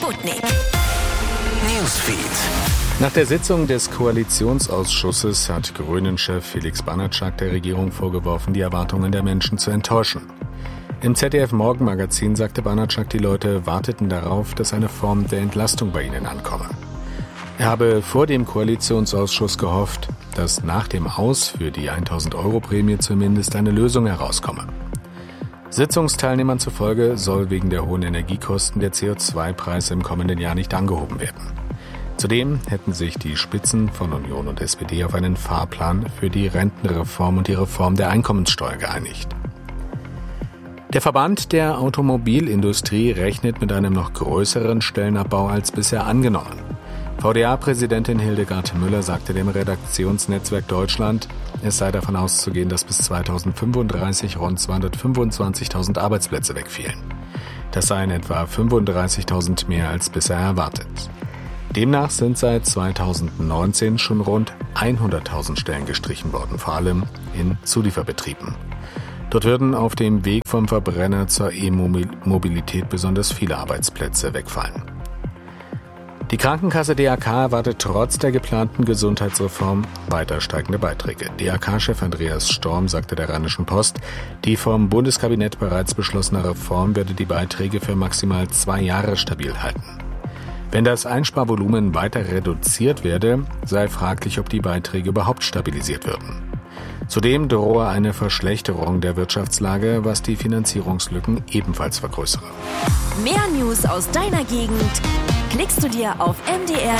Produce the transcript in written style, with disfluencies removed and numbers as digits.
Sputnik Newsfeed. Nach der Sitzung des Koalitionsausschusses hat Grünen-Chef Felix Banatschack der Regierung vorgeworfen, die Erwartungen der Menschen zu enttäuschen. Im ZDF-Morgenmagazin sagte Banatschack, die Leute warteten darauf, dass eine Form der Entlastung bei ihnen ankomme. Er habe vor dem Koalitionsausschuss gehofft, dass nach dem Aus für die 1.000-Euro-Prämie zumindest eine Lösung herauskomme. Sitzungsteilnehmern zufolge soll wegen der hohen Energiekosten der CO2-Preis im kommenden Jahr nicht angehoben werden. Zudem hätten sich die Spitzen von Union und SPD auf einen Fahrplan für die Rentenreform und die Reform der Einkommenssteuer geeinigt. Der Verband der Automobilindustrie rechnet mit einem noch größeren Stellenabbau als bisher angenommen. VDA-Präsidentin Hildegard Müller sagte dem Redaktionsnetzwerk Deutschland, es sei davon auszugehen, dass bis 2035 rund 225.000 Arbeitsplätze wegfielen. Das seien etwa 35.000 mehr als bisher erwartet. Demnach sind seit 2019 schon rund 100.000 Stellen gestrichen worden, vor allem in Zulieferbetrieben. Dort würden auf dem Weg vom Verbrenner zur E-Mobilität besonders viele Arbeitsplätze wegfallen. Die Krankenkasse DAK erwartet trotz der geplanten Gesundheitsreform weiter steigende Beiträge. DAK-Chef Andreas Storm sagte der Rheinischen Post, die vom Bundeskabinett bereits beschlossene Reform werde die Beiträge für maximal 2 Jahre stabil halten. Wenn das Einsparvolumen weiter reduziert werde, sei fraglich, ob die Beiträge überhaupt stabilisiert würden. Zudem drohe eine Verschlechterung der Wirtschaftslage, was die Finanzierungslücken ebenfalls vergrößere. Mehr News aus deiner Gegend klickst du dir auf mdr